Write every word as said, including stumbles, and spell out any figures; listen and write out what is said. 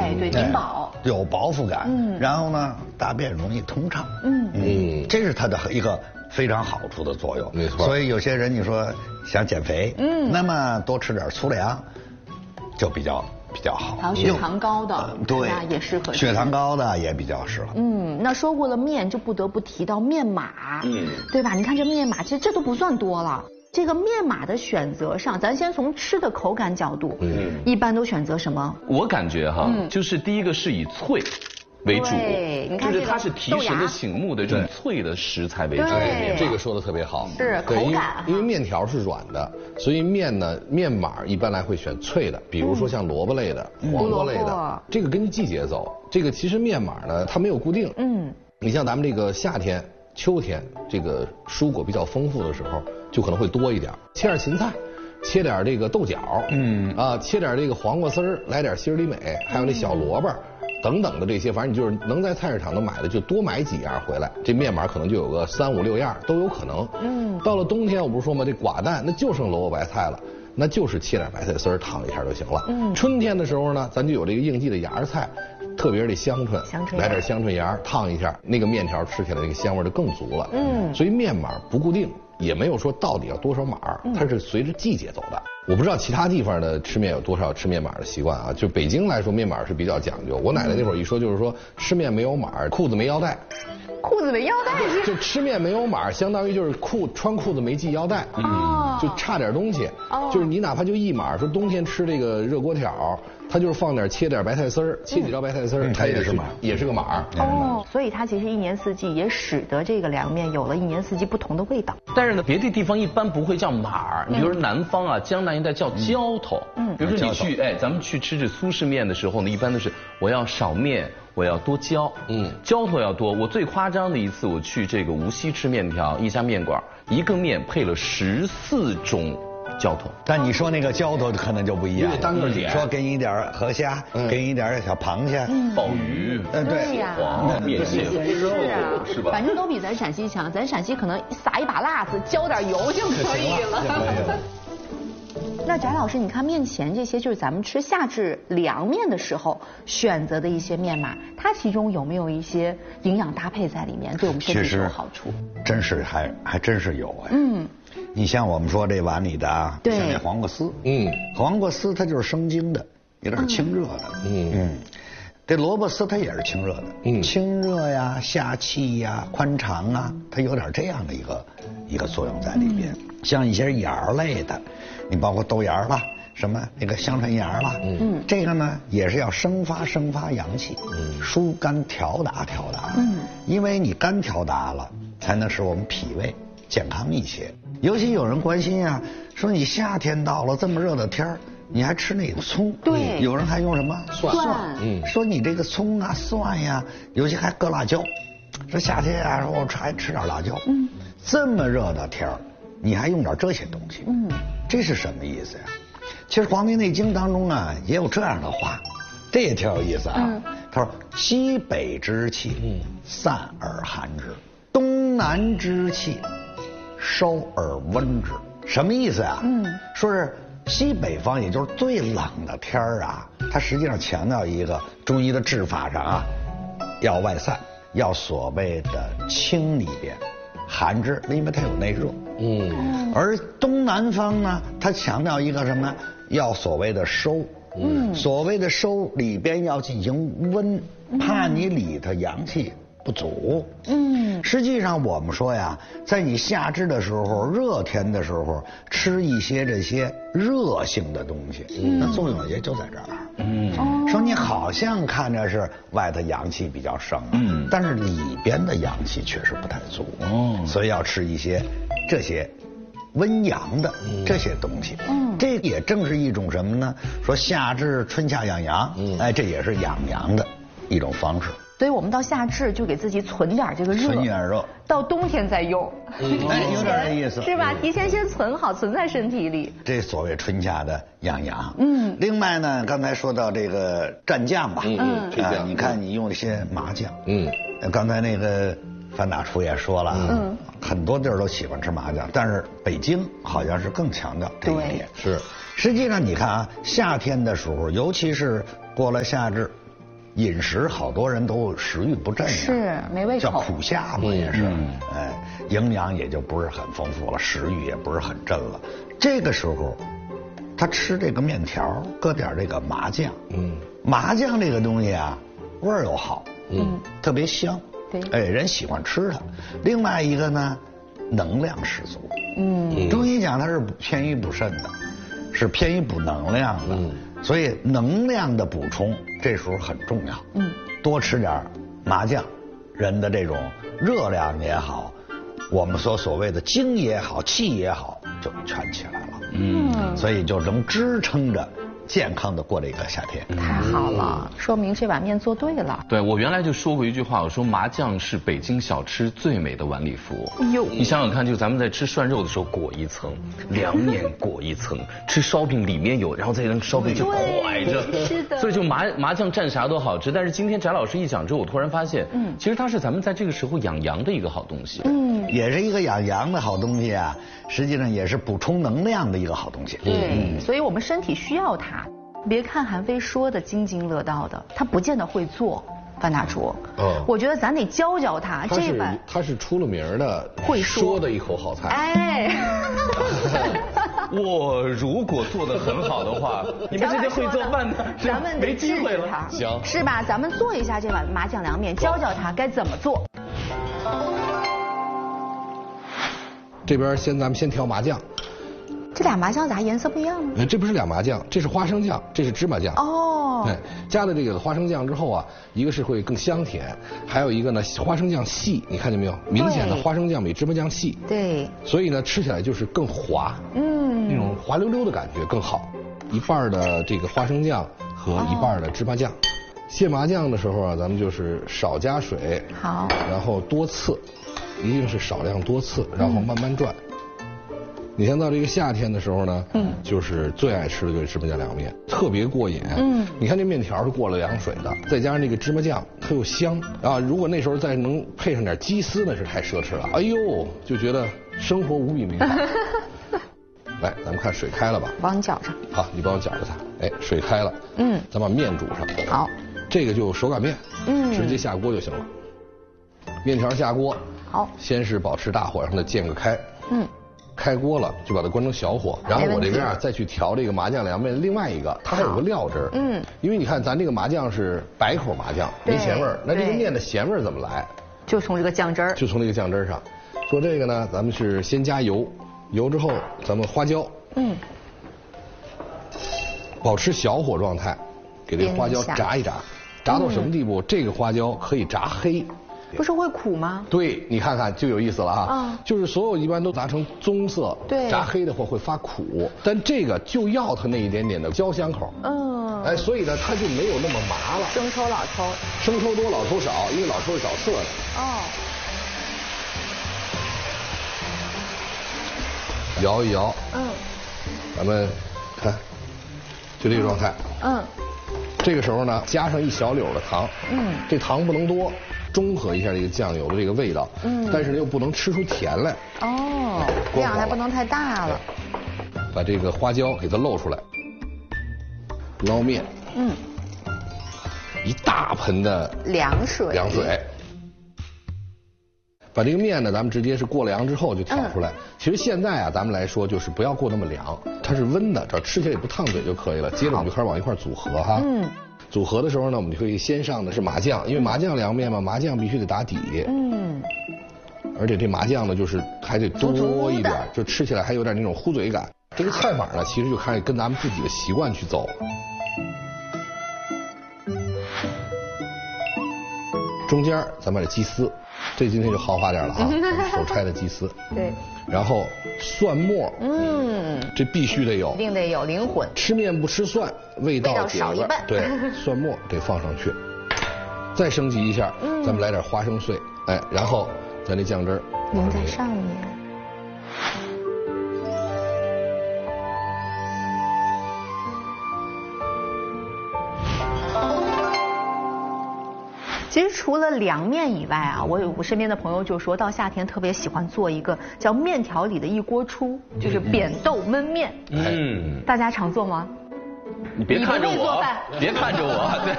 哎，对，顶饱， 有饱腹感。嗯，然后呢，大便容易通畅。 嗯嗯，这是它的一个非常好处的作用。 没错。 所以有些人你说想减肥，嗯，那么多吃点粗粮，就比较。比较好， 还有血糖高的，呃、 对， 也适合。 血糖高的也比较适合。 嗯，那说过了面，就不得不提到面码，嗯，对吧？你看这面码，其实这都不算多了。这个面码的选择上，咱先从吃的口感角度，嗯，一般都选择什么？ 我感觉哈，嗯、就是第一个是以脆为主，就是它是提神的醒目的这种脆的食材为主。 对，这个说的特别好。 是口感， 因为面条是软的，所以面呢面码一般来会选脆的，比如说像萝卜类的、黄瓜类的，这个根据季节走。这个其实面码呢它没有固定，嗯，你像咱们这个夏天、秋天这个蔬果比较丰富的时候，就可能会多一点，切点芹菜。切点这个豆角，嗯啊，切点这个黄瓜丝儿，来点心里美，还有那小萝卜。等等的这些，反正你就是能在菜市场能买的，就多买几样回来。这面码可能就有个三五六样都有可能。嗯，到了冬天我不是说吗？这寡淡那就剩萝卜白菜了，那就是切点白菜丝儿烫一下就行了。嗯，春天的时候呢，咱就有这个应季的芽菜，特别是这香椿，香椿来点香椿芽烫一下，那个面条吃起来那个香味就更足了。嗯，所以面码不固定。也没有说到底要多少码，它是随着季节走的。我不知道其他地方的吃面有多少吃面码的习惯啊。就北京来说，面码是比较讲究。我奶奶那会儿一说就是说吃面没有码，裤子没腰带。 裤子没腰带是？ 就吃面没有码，相当于就是裤穿裤子没系腰带，嗯，就差点东西。哦，就是你哪怕就一码，说冬天吃这个热锅条，它就是放点切点白菜丝儿，切几条白菜丝儿，它也是码，也是个码。 哦，所以它其实一年四季也使得这个凉面有了一年四季不同的味道。 但是呢，别的地方一般不会叫码，你比如说南方啊，江南一带叫浇头。嗯，比如说你去，哎，咱们去吃这苏式面的时候呢，一般都是我要少面。我要多浇，嗯，浇头要多。我最夸张的一次，我去这个无锡吃面条，一家面馆，一个面配了十四种浇头。 但你说那个浇头可能就不一样， 单个点， 说给你点河虾，给你点小螃蟹、 鲍鱼， 嗯，对呀， 面线、肉，是吧？ 反正都比咱陕西强。咱陕西可能撒一把辣子，浇点油就可以了。那翟老师，你看面前这些就是咱们吃夏至凉面的时候选择的一些面码，它其中有没有一些营养搭配在里面，对我们身体有好处？ 真是还还真是有哎。嗯，你像我们说这碗里的啊，像那黄瓜丝，嗯，黄瓜丝它就是生津的，有点清热的，嗯嗯。这萝卜丝它也是清热的，嗯，清热呀、下气呀、宽肠啊，它有点这样的一个一个作用在里边。嗯、像一些芽类的，你包括豆芽啦，什么那个香椿芽啦，嗯，这个呢也是要生发生发阳气，嗯，疏肝调达调达，嗯，因为你肝调达了，才能使我们脾胃健康一些。尤其有人关心啊，说你夏天到了这么热的天儿。你还吃那个葱？ 对， 有人还用什么蒜？ 嗯，说你这个葱啊、蒜呀，尤其还搁辣椒。说夏天啊，说我还吃点辣椒。嗯，这么热的天儿，你还用点这些东西？嗯，这是什么意思呀？其实《黄帝内经》当中啊也有这样的话，这也挺有意思啊。嗯、他说：“西北之气，嗯，散而寒之；东南之气，收而温之。”什么意思啊？嗯，说是。西北方也就是最冷的天儿啊，它实际上强调一个中医的治法上啊，要外散，要所谓的清里边，寒之，因为它有内热。嗯。而东南方呢，它强调一个什么？要所谓的收。嗯。所谓的收里边要进行温，怕你里头阳气不足。嗯。实际上我们说呀，在你夏至的时候，热天的时候，吃一些这些热性的东西，那、嗯、作用也就在这儿。嗯，说你好像看着是外头阳气比较盛，嗯，但是里边的阳气确实不太足。嗯，所以要吃一些这些温阳的这些东西。嗯，这也正是一种什么呢？说夏至春夏养阳，嗯，哎，这也是养阳的一种方式。 所以我们到夏至就给自己存点这个热， 存点热， 到冬天再用。 嗯，哎，有点这意思， 是吧？提前先存好，存在身体里。 这所谓春夏的养阳。嗯。另外呢，刚才说到这个蘸酱吧，嗯，蘸酱，你看你用那些麻酱，嗯，刚才那个范大厨也说了，嗯，很多地儿都喜欢吃麻酱，但是北京好像是更强调这一点。 是。 实际上你看啊，夏天的时候，尤其是过了夏至。 饮食好多人都食欲不振呀， 是没胃口， 叫苦夏嘛也是，哎，营养也就不是很丰富了，食欲也不是很振了。这个时候，他吃这个面条，搁点这个麻酱，嗯，麻酱这个东西啊，味儿又好，嗯，特别香，对，哎，人喜欢吃它。另外一个呢，能量十足，嗯，中医讲它是偏于补肾的，是偏于补能量的，嗯，所以能量的补充这时候很重要，嗯，多吃点麻酱，人的这种热量也好，我们所所谓的精也好，气也好，就全起来了，嗯，所以就能支撑着健康的过这个夏天。 太好了，说明这碗面做对了。 对，我原来就说过一句话，我说麻酱是北京小吃最美的晚礼服。哟，你想想看，就咱们在吃涮肉的时候裹一层，凉面裹一层，吃烧饼里面有，然后再让烧饼就蒯着，是的。所以就麻麻酱蘸啥都好吃。但是今天翟老师一讲之后，我突然发现，嗯，其实它是咱们在这个时候养阳的一个好东西。 嗯，也是一个养阳的好东西啊，实际上也是补充能量的一个好东西。 对，所以我们身体需要它。别看韩非说的津津乐道的，他不见得会做。范大厨，嗯，我觉得咱得教教他。 他是他是出了名的会说的一口好菜。 哎， 我如果做的很好的话，你们这些会做饭的， 咱们没机会了。 行， 是吧？咱们做一下这碗麻酱凉面，教教他该怎么做。 这边先咱们先调麻酱。 这俩麻酱咋颜色不一样呢？ 呃，这不是俩麻酱，这是花生酱，这是芝麻酱。哦。对，加了这个花生酱之后啊，一个是会更香甜，还有一个呢，花生酱细，你看见没有？明显的花生酱比芝麻酱细。 对。 所以呢，吃起来就是更滑。嗯。那种滑溜溜的感觉更好。一半的这个花生酱和一半的芝麻酱。哦、卸麻酱的时候啊，咱们就是少加水。 好。 然后多次，一定是少量多次，然后慢慢转。嗯，你像到这个夏天的时候呢，嗯，就是最爱吃的就是芝麻酱凉面，特别过瘾。嗯，你看这面条是过了凉水的，再加上这个芝麻酱，它又香啊。如果那时候再能配上点鸡丝，那是太奢侈了。哎呦，就觉得生活无比美好。来，咱们看水开了吧？ 帮你搅上。 好，你帮我搅着它。哎，水开了。嗯，咱把面煮上。 好， 这个就手擀面，嗯，直接下锅就行了。面条下锅。 好， 先是保持大火，让它煎个开。嗯。开锅了就把它关成小火，然后我这边啊再去调这个麻酱凉面。另外一个它还有个料汁儿，嗯，因为你看咱这个麻酱是白口麻酱，没咸味儿，那这个面的咸味儿怎么来？ 就从这个酱汁儿， 就从这个酱汁儿上。做这个呢，咱们是先加油，油之后咱们花椒，嗯，保持小火状态，给这个花椒炸一炸，炸到什么地步？这个花椒可以炸黑。 不是会苦吗？ 对，你看看就有意思了啊！啊，就是所有一般都炸成棕色， 对， 炸黑的话会发苦，但这个就要它那一点点的焦香口。嗯，哎，所以呢，它就没有那么麻了。 生抽、老抽， 生抽多，老抽少，因为老抽是找色的。哦。摇一摇。嗯。咱们看，就这个状态。嗯。这个时候呢，加上一小绺的糖。嗯。这糖不能多。中和一下这个酱油的这个味道，嗯，但是又不能吃出甜来。 哦，量还不能太大了。 把这个花椒给它露出来，捞面，嗯，一大盆的凉水， 凉水。把这个面呢，咱们直接是过凉之后就挑出来。嗯、其实现在啊，咱们来说就是不要过那么凉，它是温的，只要吃起来也不烫嘴就可以了。接着我们就开始往一块组合哈。嗯。组合的时候呢，我们就会先上的是麻酱，因为麻酱凉面嘛，麻酱必须得打底。嗯。而且这麻酱呢，就是还得多一点，就吃起来还有点那种糊嘴感。这个菜法呢，其实就看跟咱们自己的习惯去走。中间咱们把这鸡丝，这今天就豪华点了啊，手拆的鸡丝。 对。 然后蒜末，嗯，这必须得有， 一定得有灵魂。 吃面不吃蒜，味道少一半。 对，蒜末得放上去。再升级一下，嗯、咱们来点花生碎，哎，然后咱这酱汁儿淋在上面。其实除了凉面以外啊，我有我身边的朋友就说到夏天特别喜欢做一个叫面条里的一锅出，就是扁豆焖面。嗯，大家常做吗？ 你别看着我，别看着我，对，